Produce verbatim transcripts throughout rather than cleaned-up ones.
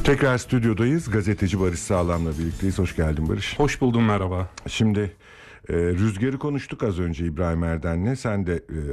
Tekrar stüdyodayız. Gazeteci Barış Sağlam'la birlikteyiz. Hoş geldin Barış. Hoş buldum, merhaba. Şimdi e, rüzgarı konuştuk az önce İbrahim Erden'le. Sen de e,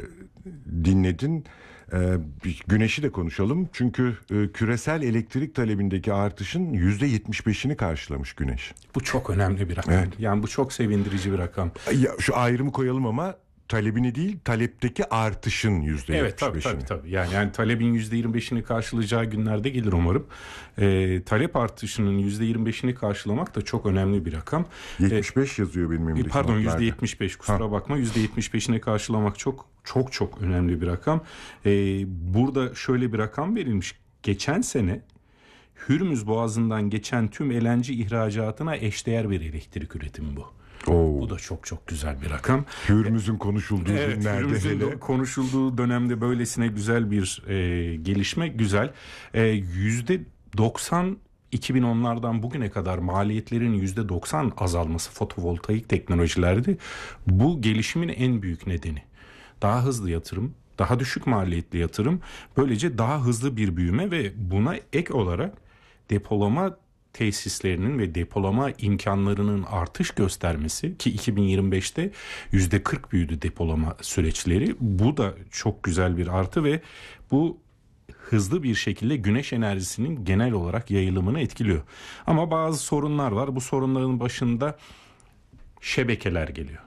dinledin. E, güneşi de konuşalım. Çünkü e, küresel elektrik talebindeki artışın yüzde yetmiş beşini karşılamış güneş. Bu çok önemli bir rakam. Evet. Yani bu çok sevindirici bir rakam. Ya, şu ayrımı koyalım ama talebini değil, talepteki artışın yüzde yetmiş beşini. Evet, tabii tabii tabii. Yani, yani talebin yüzde yirmi beşini karşılayacağı günlerde gelir umarım. Ee, talep artışının yüzde yirmi beşini karşılamak da çok önemli bir rakam. yetmiş beş ee, yazıyor benim elimdeki Pardon notlarda. yüzde yetmiş beş kusura ha. bakma. yüzde yetmiş beşini karşılamak çok çok çok önemli bir rakam. Ee, burada şöyle bir rakam verilmiş. Geçen sene Hürmüz Boğazı'ndan geçen tüm L N G ihracatına eşdeğer bir elektrik üretimi bu. Oo. Bu da çok çok güzel bir rakam. Hürmüz'ün konuşulduğu evet, günlerde Hürmüz'ün hele. konuşulduğu dönemde böylesine güzel bir e, gelişme güzel. E, yüzde doksan iki bin onlardan bugüne kadar maliyetlerin yüzde doksan azalması fotovoltaik teknolojilerde bu gelişimin en büyük nedeni. Daha hızlı yatırım, daha düşük maliyetli yatırım, böylece daha hızlı bir büyüme ve buna ek olarak depolama tesislerinin ve depolama imkanlarının artış göstermesi ki iki bin yirmi beşte yüzde kırk büyüdü depolama süreçleri. Bu da çok güzel bir artı ve bu hızlı bir şekilde güneş enerjisinin genel olarak yayılımını etkiliyor. Ama bazı sorunlar var. Bu sorunların başında şebekeler geliyor.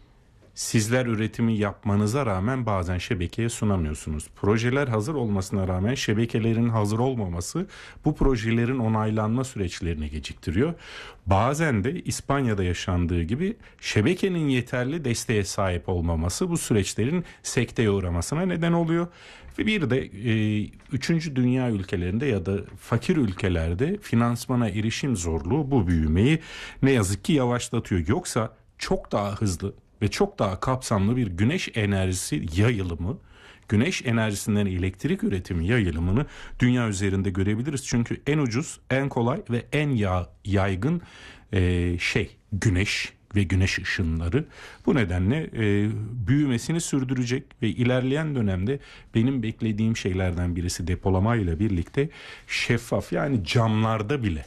Sizler üretimi yapmanıza rağmen bazen şebekeye sunamıyorsunuz. Projeler hazır olmasına rağmen şebekelerin hazır olmaması bu projelerin onaylanma süreçlerini geciktiriyor. Bazen de İspanya'da yaşandığı gibi şebekenin yeterli desteğe sahip olmaması bu süreçlerin sekteye uğramasına neden oluyor. Ve bir de e, üçüncü dünya ülkelerinde ya da fakir ülkelerde finansmana erişim zorluğu bu büyümeyi ne yazık ki yavaşlatıyor. Yoksa çok daha hızlı ve çok daha kapsamlı bir güneş enerjisi yayılımı, güneş enerjisinden elektrik üretimi yayılımını dünya üzerinde görebiliriz. Çünkü en ucuz, en kolay ve en ya, yaygın e, şey güneş ve güneş ışınları. Bu nedenle e, büyümesini sürdürecek ve ilerleyen dönemde benim beklediğim şeylerden birisi depolamayla birlikte şeffaf, yani camlarda bile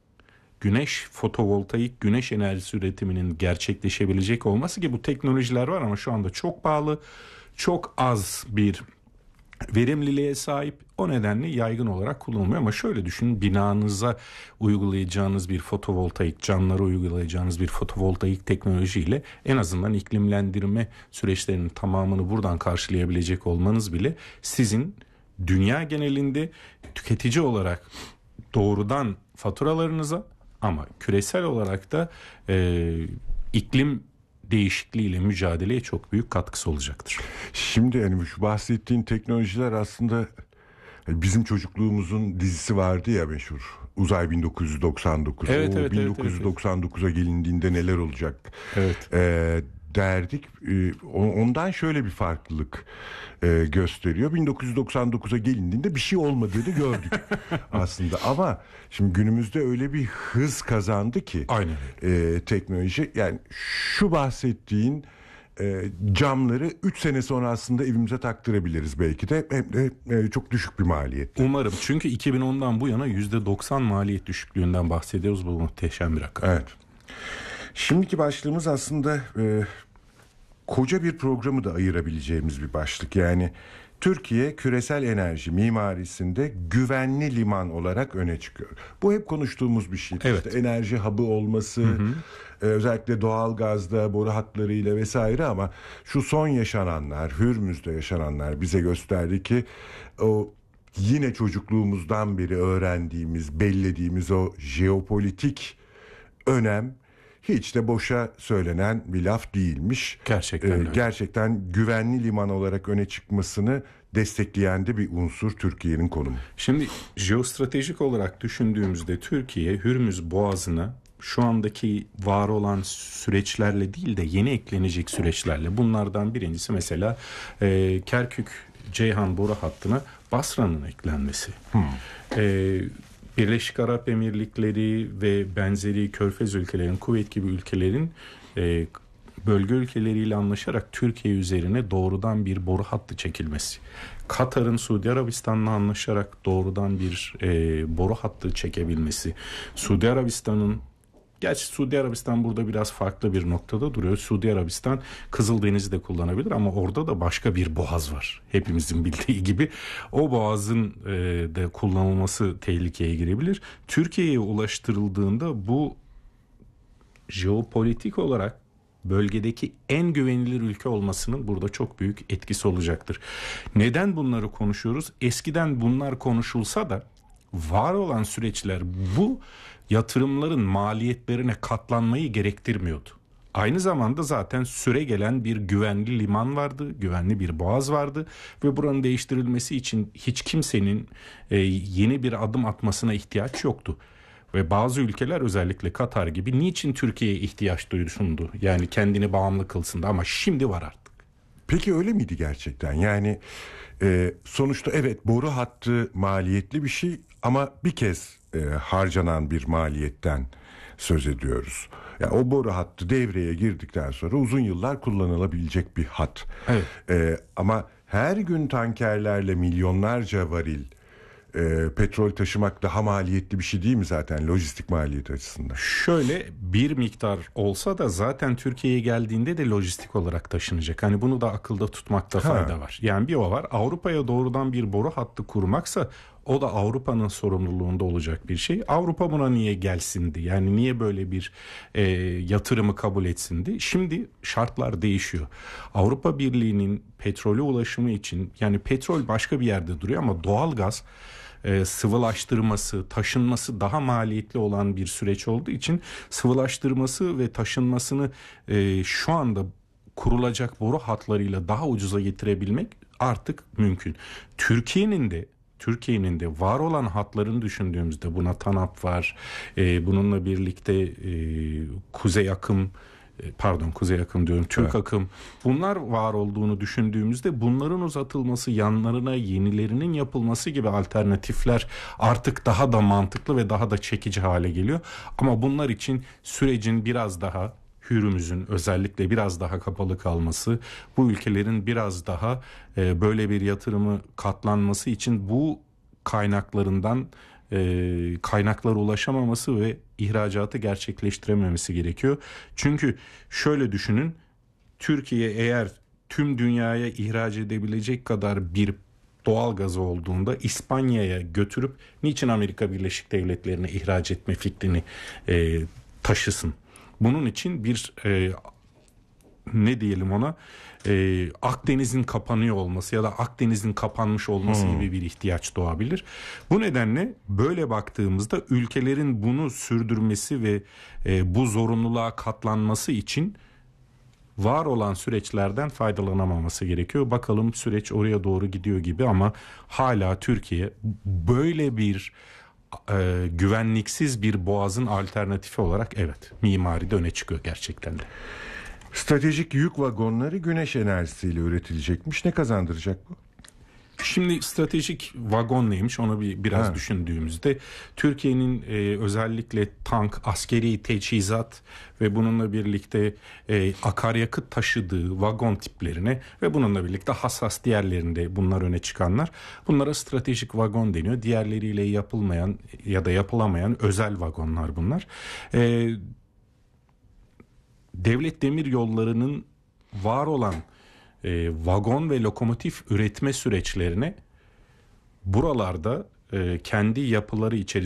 güneş, fotovoltaik güneş enerjisi üretiminin gerçekleşebilecek olması, ki bu teknolojiler var ama şu anda çok pahalı, çok az bir verimliliğe sahip. O nedenle yaygın olarak kullanılmıyor. Ama şöyle düşünün, binanıza uygulayacağınız bir fotovoltaik, camlara uygulayacağınız bir fotovoltaik teknolojiyle en azından iklimlendirme süreçlerinin tamamını buradan karşılayabilecek olmanız bile sizin dünya genelinde tüketici olarak doğrudan faturalarınıza, ama küresel olarak da e, iklim değişikliğiyle mücadeleye çok büyük katkısı olacaktır. Şimdi yani şu bahsettiğin teknolojiler aslında bizim çocukluğumuzun dizisi vardı ya, meşhur Uzay bin dokuz yüz doksan dokuz. Evet, o evet, bin dokuz yüz doksan dokuza evet, evet. gelindiğinde neler olacak? Evet. Ee, derdik. Ee, ondan şöyle bir farklılık e, gösteriyor. bin dokuz yüz doksan dokuza gelindiğinde bir şey olmadığını gördük aslında. Ama şimdi günümüzde öyle bir hız kazandı ki aynen e, teknoloji. Yani şu bahsettiğin e, camları üç sene sonra aslında evimize taktırabiliriz belki de. Hem de e, çok düşük bir maliyet. Umarım. Çünkü iki bin ondan bu yana yüzde doksan maliyet düşüklüğünden bahsediyoruz. Bu muhteşem bir rakam. Evet. Şimdiki başlığımız aslında e, koca bir programı da ayırabileceğimiz bir başlık. Yani Türkiye küresel enerji mimarisinde güvenli liman olarak öne çıkıyor. Bu hep konuştuğumuz bir şey. Evet. İşte enerji hub'ı olması, hı hı. E, özellikle doğalgazda, boru hatlarıyla vesaire, ama şu son yaşananlar, Hürmüz'de yaşananlar bize gösterdi ki o yine çocukluğumuzdan beri öğrendiğimiz, bellediğimiz o jeopolitik önem hiç de boşa söylenen bir laf değilmiş. Gerçekten ee, öyle. Gerçekten güvenli liman olarak öne çıkmasını destekleyen de bir unsur Türkiye'nin konumu. Şimdi jeostratejik olarak düşündüğümüzde Türkiye Hürmüz Boğazı'na şu andaki var olan süreçlerle değil de yeni eklenecek süreçlerle, bunlardan birincisi mesela e, Kerkük-Ceyhan boru hattına Basra'nın eklenmesi. Hmm. E, Birleşik Arap Emirlikleri ve benzeri Körfez ülkelerin, Kuveyt gibi ülkelerin e, bölge ülkeleriyle anlaşarak Türkiye üzerine doğrudan bir boru hattı çekilmesi. Katar'ın Suudi Arabistan'la anlaşarak doğrudan bir e, boru hattı çekebilmesi. Suudi Arabistan'ın Gerçi Suudi Arabistan burada biraz farklı bir noktada duruyor. Suudi Arabistan Kızıldeniz'i de kullanabilir ama orada da başka bir boğaz var. Hepimizin bildiği gibi. O boğazın e, de kullanılması tehlikeye girebilir. Türkiye'ye ulaştırıldığında bu jeopolitik olarak bölgedeki en güvenilir ülke olmasının burada çok büyük etkisi olacaktır. Neden bunları konuşuyoruz? Eskiden bunlar konuşulsa da var olan süreçler bu yatırımların maliyetlerine katlanmayı gerektirmiyordu. Aynı zamanda zaten süre gelen bir güvenli liman vardı, güvenli bir boğaz vardı ve buranın değiştirilmesi için hiç kimsenin e, yeni bir adım atmasına ihtiyaç yoktu. Ve bazı ülkeler özellikle Katar gibi niçin Türkiye'ye ihtiyaç duysundu? Yani kendini bağımlı kılsın da ama şimdi var artık. Peki öyle miydi gerçekten? Yani e, sonuçta evet boru hattı maliyetli bir şey ama bir kez e, harcanan bir maliyetten söz ediyoruz. Yani o boru hattı devreye girdikten sonra uzun yıllar kullanılabilecek bir hat. Evet. E, ama her gün tankerlerle milyonlarca varil e, petrol taşımak daha maliyetli bir şey değil mi zaten lojistik maliyeti açısından? Şöyle bir miktar olsa da zaten Türkiye'ye geldiğinde de lojistik olarak taşınacak. Hani bunu da akılda tutmakta Ha. fayda var. Yani bir o var. Avrupa'ya doğrudan bir boru hattı kurmaksa o da Avrupa'nın sorumluluğunda olacak bir şey. Avrupa buna niye gelsindi? Yani niye böyle bir e, yatırımı kabul etsindi? Şimdi şartlar değişiyor. Avrupa Birliği'nin petrole ulaşımı için yani petrol başka bir yerde duruyor ama doğalgaz e, sıvılaştırması, taşınması daha maliyetli olan bir süreç olduğu için sıvılaştırması ve taşınmasını e, şu anda kurulacak boru hatlarıyla daha ucuza getirebilmek artık mümkün. Türkiye'nin de Türkiye'nin de var olan hatlarını düşündüğümüzde buna TANAP var. E, bununla birlikte e, Kuzey Akım e, pardon Kuzey Akım diyorum Türk Evet. Akım bunlar var olduğunu düşündüğümüzde bunların uzatılması yanlarına yenilerinin yapılması gibi alternatifler artık daha da mantıklı ve daha da çekici hale geliyor. Ama bunlar için sürecin biraz daha Hürmüz'ün özellikle biraz daha kapalı kalması, bu ülkelerin biraz daha e, böyle bir yatırımı katlanması için bu kaynaklarından e, kaynaklara ulaşamaması ve ihracatı gerçekleştirememesi gerekiyor. Çünkü şöyle düşünün, Türkiye eğer tüm dünyaya ihraç edebilecek kadar bir doğal gazı olduğunda İspanya'ya götürüp niçin Amerika Birleşik Devletleri'ne ihraç etme fikrini e, taşısın? Bunun için bir e, ne diyelim ona e, Akdeniz'in kapanıyor olması ya da Akdeniz'in kapanmış olması Hmm. gibi bir ihtiyaç doğabilir. Bu nedenle böyle baktığımızda ülkelerin bunu sürdürmesi ve e, bu zorunluluğa katlanması için var olan süreçlerden faydalanamaması gerekiyor. Bakalım süreç oraya doğru gidiyor gibi ama hala Türkiye böyle bir e, güvenliksiz bir boğazın alternatifi olarak evet mimaride öne çıkıyor gerçekten de. Stratejik yük vagonları güneş enerjisiyle üretilecekmiş. Ne kazandıracak bu? Şimdi stratejik vagon neymiş onu bir biraz Ha. düşündüğümüzde Türkiye'nin e, özellikle tank, askeri teçhizat ve bununla birlikte e, akaryakıt taşıdığı vagon tiplerine ve bununla birlikte hassas diğerlerinde bunlar öne çıkanlar. Bunlara stratejik vagon deniyor. Diğerleriyle yapılmayan ya da yapılamayan özel vagonlar bunlar. E, Devlet Demiryolları'nın var olan e, vagon ve lokomotif üretme süreçlerine buralarda e, kendi yapıları içerisinde